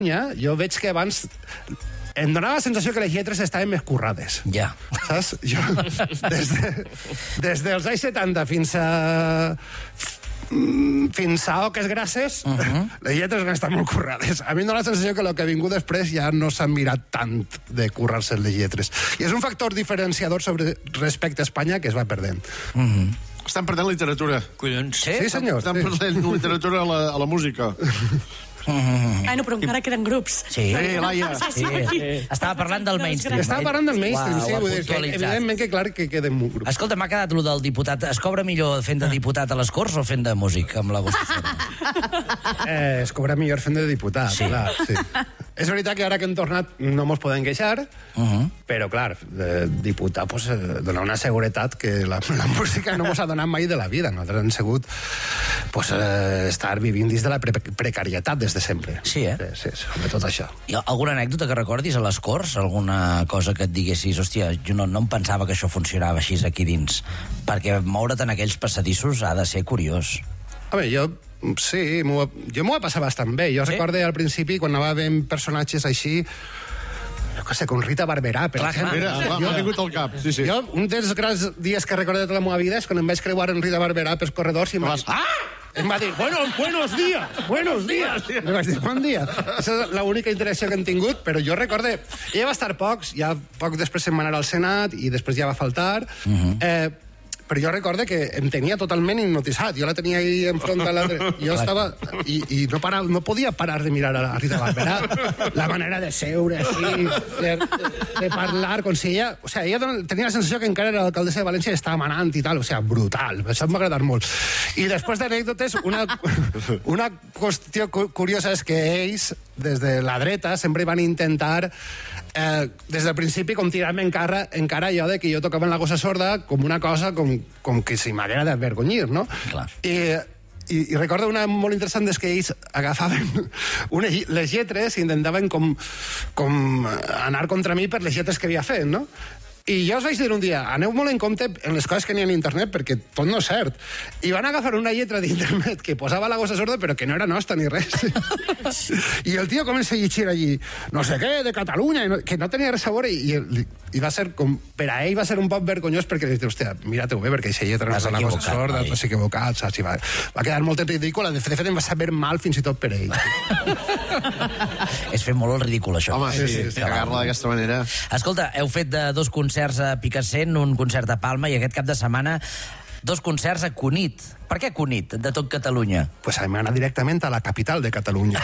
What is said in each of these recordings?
jo veig que abans em donava la sensació que les lletres estaven més currades. Ja. Saps? Jo, des dels anys 70 fins a Oques Grasses, les lletres han estat molt currades. A mi em dóna la sensació que el que ha vingut després ja no s'han mirat tant de currar-se les lletres. I és un factor diferenciador respecte a Espanya que es va perdent. Estan perdent literatura. Collons. Sí, senyor. Estan perdent literatura a la música. Bueno, però encara queden grups. Sí, Laia. sí. Estava parlant del mainstream. Estava parlant del mainstream, Uau, sí. ho ha Vull dir que, puntualitzat. evidentment que clar que queden grups. Escolta, m'ha quedat lo del diputat. Es cobra millor fent de diputat a les Corts o fent de músic amb la Sorda? Es cobra millor fent de diputat, Sí. clar. Sí. És veritat que ara que hem tornat no mos podem queixar, però, clar, diputat pues, dona una seguretat que la música no mos ha donat mai de la vida. Nosaltres hem sigut pues, estar vivint dins de la precarietat des de sempre. Sí, eh? Sí, sobre tot això. Hi ha alguna anècdota que recordis a les Corts? Alguna cosa que et diguessis, hòstia, jo no em pensava que això funcionava així aquí dins, perquè moure't en aquells passadissos ha de ser curiós. Home, jo m'ho va passar bastant bé. Jo recorde al principi, quan anava veient personatges així, jo què sé, com Rita Barberà, per exemple. Mira, m'ha vingut al cap. Sí, sí. Jo, un dels grans dies que recordo de tota la meva vida és quan em vaig creuar en Rita Barberà pels corredors i em va dir... Em va dir, buenos días. Em vaig dir, bon dia. Aquesta és l'única interacció que hem tingut, però jo recorde... Ella va estar ja poc després se'n va anar al Senat i després ja va faltar. Però jo recorde que em tenia totalment hipnotitzat. Jo la tenia ahí enfront de l'altre. Jo estava... I no podia parar de mirar a Rita Barberà. La manera de seure, així, de parlar, com si ella... O sigui, ella tenia la sensació que encara era l'alcaldessa de València i estava manant i tal. O sigui, brutal. Això em va agradar molt. I després d'anècdotes, una qüestió curiosa és que ells, des de la dreta, sempre van intentar des del principi com tirar-me encara allò de que jo tocava en la gossa sorda com una cosa com que si m'haguera d'avergonyir, no? Clar. I recordo una molt interessant és que ells agafaven les lletres i intentaven com anar contra mi per les lletres que havia fet, no? I jo els vaig dir un dia, aneu molt en compte en les coses que n'hi ha a internet, perquè tot no és cert. I van agafar una lletra d'internet que posava la gossa sorda, però que no era nostra ni res. I el tio comença a llegir allí, no sé què, de Catalunya, que no tenia res a veure, i va ser com... Per a ell va ser un poc vergonyós, perquè li diu, hòstia, mira-t'ho bé, perquè aquesta lletra no és la gossa sorda, t'has equivocat, saps? Va quedar molt ridícul, de fet em va saber mal fins i tot per ell. És fer molt el ridícul, això. Home, sí, cagar-la d'aquesta manera. Escolta, heu fet dos concerts a Picassent, un concert a Palma, i aquest cap de setmana 2 concerts a Cunit. Per què Cunit, de tot Catalunya? Pues hem anat directament a la capital de Catalunya.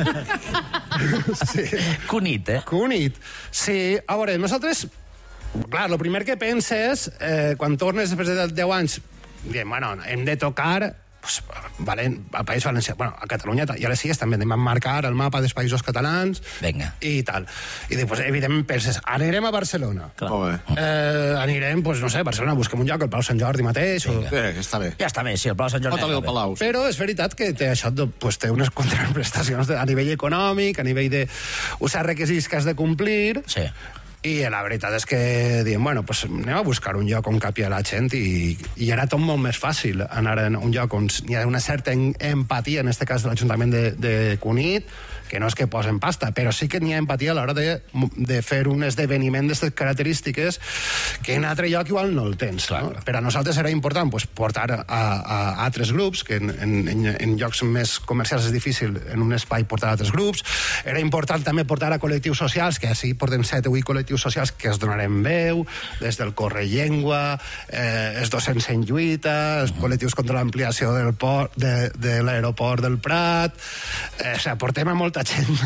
Sí. Cunit, eh? Cunit. Sí, a veure, nosaltres... Clar, el primer que penses, quan tornes després de 10 anys, diem, bueno, hem de tocar... Pues, al País Valencià, bueno, a Catalunya i a les Illes també anem a marcar el mapa dels països catalans. Vinga. I tal. I després, evidentment, penses, anirem a Barcelona. Anirem, pues, no sé, a Barcelona, busquem un lloc, el Palau Sant Jordi mateix. Està bé. Ja està bé, sí, el Palau Sant Jordi. Pot-li el Palau. Però és veritat que això pues, té unes contraprestacions a nivell econòmic, a nivell de uns requisits que has de complir. Sí. I la veritat és que diem, bueno, pues anem a buscar un lloc on capi la gent i era tot molt més fàcil anar a un lloc on hi ha una certa empatia, en aquest cas de l'Ajuntament de Cunit, que no és que posen pasta, però sí que n'hi ha empatia a l'hora de fer un esdeveniment d'aquestes característiques que en altre lloc igual no el tens. No? Per a nosaltres era important pues, portar a altres grups, que en llocs més comercials és difícil en un espai portar a altres grups. Era important també portar a col·lectius socials, que així portem 7 o 8 col·lectius socials que es donarem veu, des del Corre Llengua, els docents en lluita, els col·lectius contra l'ampliació de l'aeroport del Prat... O sigui, portem a molta gent.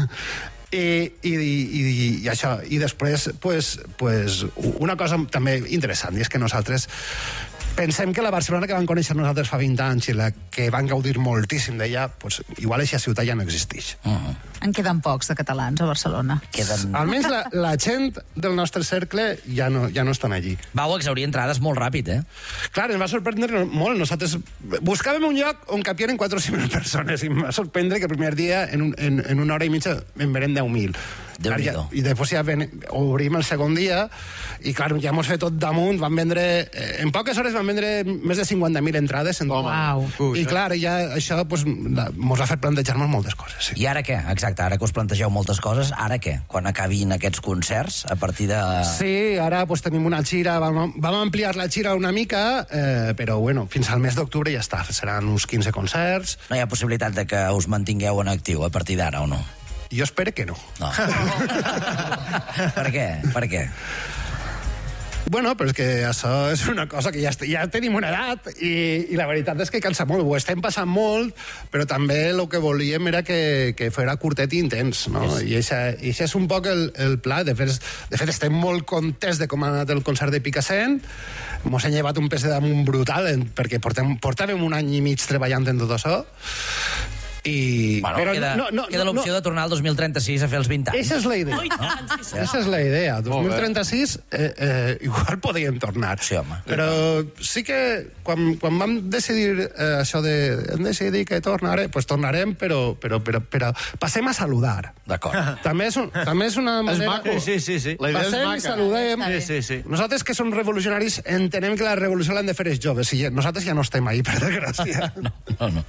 I això. I després, pues, una cosa també interessant, i és que nosaltres pensem que la Barcelona que van conèixer nosaltres fa 20 anys i la que van gaudir moltíssim d'ella, pues, igual aquesta ciutat ja no existeix. En queden pocs de catalans a Barcelona. Almenys la gent del nostre cercle ja no estan allí. Vau exhaurir entrades molt ràpid, eh? Clar, ens va sorprendre molt. Nosaltres buscàvem un lloc on capien 4 o 5.000 persones i em va sorprendre que el primer dia, en una hora i mitja, en verem 10.000. Déu-n'hi-do. I després ja obrim el segon dia i, clar, ja mos fet tot damunt. Van vendre... En poques hores van vendre més de 50.000 entrades. Uau. I, clar, ja això pues, mos ha fet plantejar-nos moltes coses. Sí. I ara què? Exacte, ara que us plantegeu moltes coses, ara què? Quan acabin aquests concerts, a partir de... Sí, ara pues, tenim una gira, vam ampliar la gira una mica, però bueno, fins al mes d'octubre ja està. Seran uns 15 concerts. No hi ha possibilitat de que us mantingueu en actiu a partir d'ara, o no? Jo espero que no. No. Per què? Per què? Bueno, però és que això és una cosa que ja tenim una edat i la veritat és que cansa molt. Ho estem passant molt, però també el que volíem era que fos curtet i intens, no? I això és un poc el pla. De fet, estem molt contents de com ha anat el concert de Picassent. Mos hem llevat un pes de damunt brutal perquè portàvem un any i mig treballant en tot això. Bueno, però queda l'opció de tornar al 2036 a fer els 20 anys. Esa és la idea. Esa és la idea. 2036 igual podríem tornar. Sí, home. Però sí que quan vam decidir això de... Hem decidit que tornarem, pues tornarem, però passem a saludar. D'acord. També és una manera... Sí. La idea és Passem i saludem. Sí. Nosaltres que som revolucionaris entenem que la revolució l'han de fer els joves. I nosaltres ja no estem ahí, per desgràcia. No.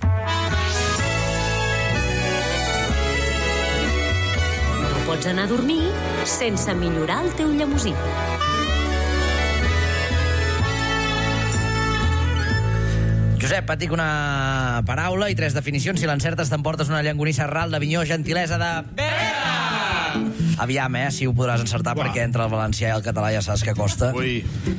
Pots anar a dormir sense millorar el teu llemosí. Josep, et dic una paraula i 3 definicions. Si l'encertes t'emportes una llonganissa ral d'Avinyó, gentilesa de... Aviam, si ho podràs encertar, perquè entre el valencià i el català ja saps que costa. Ui.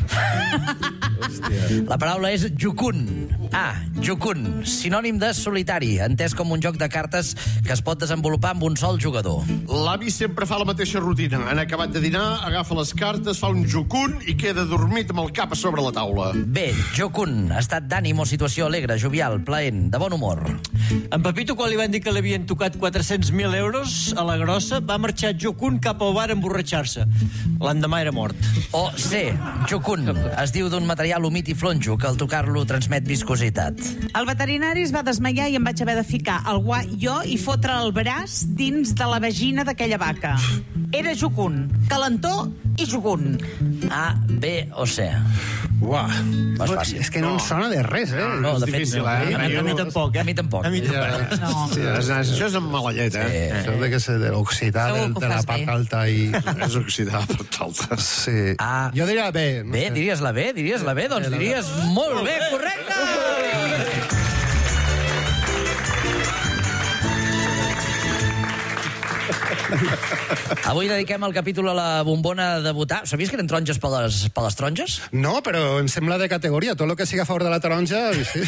La paraula és jucun. Jucun, sinònim de solitari, entès com un joc de cartes que es pot desenvolupar amb un sol jugador. L'avi sempre fa la mateixa rutina. En acabat de dinar, agafa les cartes, fa un jucun i queda dormit amb el cap a sobre la taula. Bé, jucun, estat d'ànim o situació alegre, jovial, plaent, de bon humor. En Pepito, quan li van dir que li havien tocat 400.000 euros a la grossa, va marxar jucun cap al bar a emborratxar-se. L'endemà era mort. O C, jucun, es diu d'un material humit i flonjo que al tocar-lo transmet viscositat. El veterinari es va desmaiar i em vaig haver de ficar el jo i fotre el braç dins de la vagina d'aquella vaca. Era jucun, calentó i jugun. A, B o C. Uah. Vas fàcil. És que no ens sona de res, No, de És fet, difícil, A mi tampoc, A mi tampoc. No. Sí, això és amb mala llet, Això de que se de l'occità Segur que ho de la fas part bé. alta i... És oxidar per talta. Sí. Ah. Jo diria B. No Bé, sé. diries la B? Doncs diries molt bé, correcte! Avui dediquem el capítol a la bombona de votar. Sabies que eren taronges per les taronges? No, però em sembla de categoria. Tot el que sigui a favor de la taronja... Sí.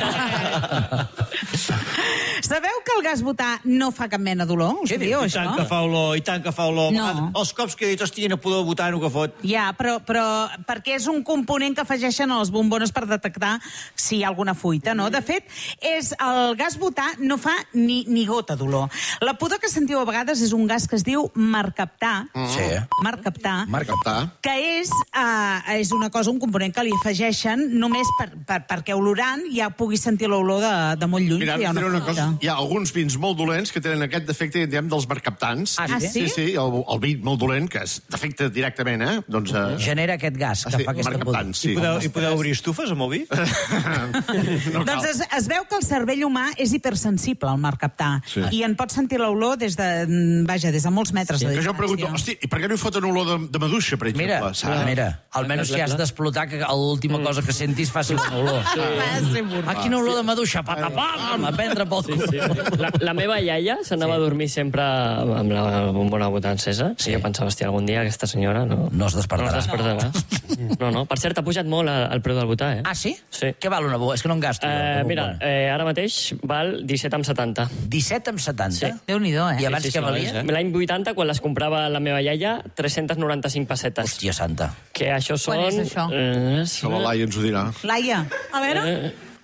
Sabeu que el gas butà no fa cap mena d'olor? Us ho diu, I això? tant que fa olor, No. Els cops que he dit, hòstia, no podeu votar, no que fot. Ja, però perquè és un component que afegeixen a les bombones per detectar si hi ha alguna fuita, no? De fet, el gas butà no fa ni gota d'olor. La pudor que sentiu a vegades és un gas que es diu mercaptà. Sí. Mercaptà. Mercaptà. Que és una cosa, un component que li afegeixen només perquè olorant ja pugui sentir l'olor de molt lluny. Mira, si hi ha una cosa. fuita. Hi ha alguns vins molt dolents que tenen aquest defecte, diem, dels mercaptants. Ah, sí? Sí, el vi molt dolent, que es defecta directament, Doncs... Genera aquest gas que fa aquesta pudor. mercaptants, sí. I podeu obrir estufes amb el vi? No cal. Doncs es veu que el cervell humà és hipersensible al mercaptà i en pot sentir l'olor des de molts metres de Que jo distància. pregunto, hosti, i per què no hi foten olor de maduixa, per exemple? Mira, almenys si has d'explotar que l'última cosa que sentis faci una olor. Quina olor de maduixa, patapam, a prendre pel cul. La meva iaia s'anava a dormir sempre amb la bombona votant encesa. Sí. Jo pensava, hòstia, algun dia aquesta senyora no es despertarà. No. Per cert, ha pujat molt el preu del votar, Ah, sí? Sí. Què val una bombona? És que no en gasto. Mira, ara mateix val 17,70. 17,70? Sí. Déu-n'hi-do, I abans què valia? L'any 80, quan les comprava la meva iaia, 395 pessetes. Hòstia santa. Que això són... Quan és això? Que la Laia ens ho dirà. Laia, A veure,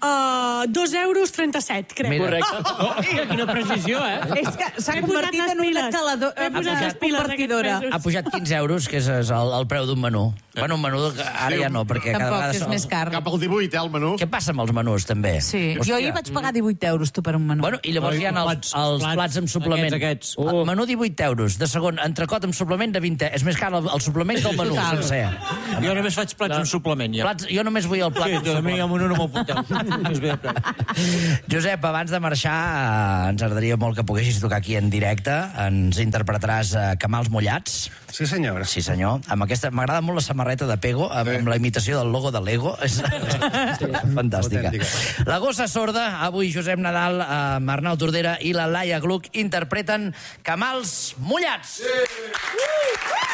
€2,37, crec. Correcte. Hòstia, quina precisió, És que s'ha convertit en una compartidora. Ha pujat 15 euros, que és el preu d'un menú. Bueno, un menú ara ja no, perquè cada Tampoc, vegada... és més car. Cap al 18, el menú. Què passa amb els menús, també? Sí, jo ahir vaig pagar 18 euros, tu, per un menú. Bueno, i llavors hi ha els plats amb suplement. Aquests. El menú 18 euros. De segon, entrecot amb suplement de 20. És més car el suplement que el menú sencer. Jo només faig plats amb suplement, ja. Jo només vull el plat. Sí, a mi el menú no m'ho apunteu. Josep, abans de marxar, ens agradaria molt que poguessis tocar aquí en directe. Ens interpretaràs Camals Mullats. Sí, senyor. Sí, senyor. M'agrada molt la samarreta de Pego, amb la imitació del logo de Lego. És fantàstica. La gossa sorda, avui Josep Nadal, Arnau Tordera i la Laia Gluck interpreten Camals Mullats. Sí.